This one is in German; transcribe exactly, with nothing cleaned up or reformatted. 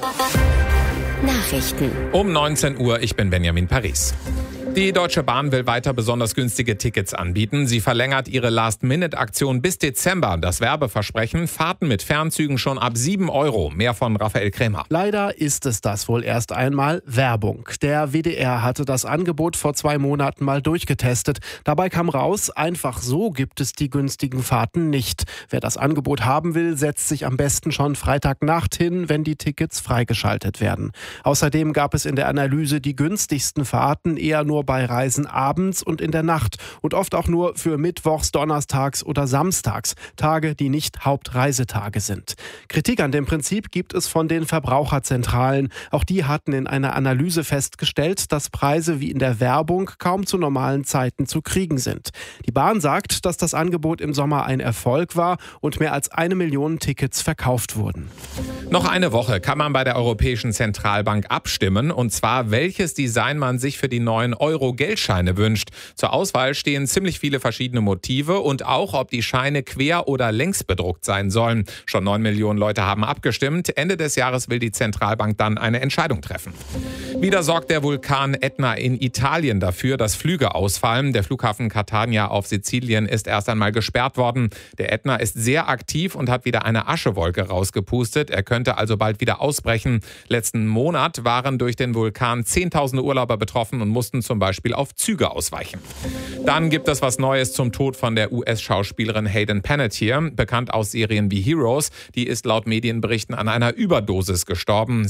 Nachrichten. Um neunzehn Uhr, ich bin Benjamin Paris. Die Deutsche Bahn will weiter besonders günstige Tickets anbieten. Sie verlängert ihre Last-Minute-Aktion bis Dezember. Das Werbeversprechen: Fahrten mit Fernzügen schon ab sieben Euro. Mehr von Raphael Krämer. Leider ist es das wohl erst einmal Werbung. Der W D R hatte das Angebot vor zwei Monaten mal durchgetestet. Dabei kam raus, einfach so gibt es die günstigen Fahrten nicht. Wer das Angebot haben will, setzt sich am besten schon Freitagnacht hin, wenn die Tickets freigeschaltet werden. Außerdem gab es in der Analyse die günstigsten Fahrten eher nur bei Reisen abends und in der Nacht und oft auch nur für Mittwochs, Donnerstags oder Samstags, Tage, die nicht Hauptreisetage sind. Kritik an dem Prinzip gibt es von den Verbraucherzentralen. Auch die hatten in einer Analyse festgestellt, dass Preise wie in der Werbung kaum zu normalen Zeiten zu kriegen sind. Die Bahn sagt, dass das Angebot im Sommer ein Erfolg war und mehr als eine Million Tickets verkauft wurden. Noch eine Woche kann man bei der Europäischen Zentralbank abstimmen, und zwar, welches Design man sich für die neuen Euro-Geldscheine wünscht. Zur Auswahl stehen ziemlich viele verschiedene Motive und auch, ob die Scheine quer oder längs bedruckt sein sollen. Schon neun Millionen Leute haben abgestimmt. Ende des Jahres will die Zentralbank dann eine Entscheidung treffen. Wieder sorgt der Vulkan Ätna in Italien dafür, dass Flüge ausfallen. Der Flughafen Catania auf Sizilien ist erst einmal gesperrt worden. Der Ätna ist sehr aktiv und hat wieder eine Aschewolke rausgepustet. Er könnte also bald wieder ausbrechen. Letzten Monat waren durch den Vulkan Zehntausende Urlauber betroffen und mussten zum Beispiel auf Züge ausweichen. Dann gibt es was Neues zum Tod von der U S-Schauspielerin Hayden Panettiere, bekannt aus Serien wie Heroes. Die ist laut Medienberichten an einer Überdosis gestorben.